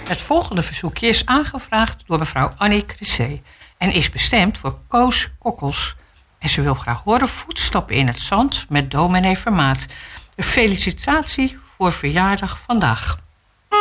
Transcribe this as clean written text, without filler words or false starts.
Het volgende verzoekje is aangevraagd door mevrouw Annie Crissé en is bestemd voor Koos Kokkels. En ze wil graag horen Voetstappen in het zand met dominee Vermaat. Een felicitatie voor verjaardag vandaag.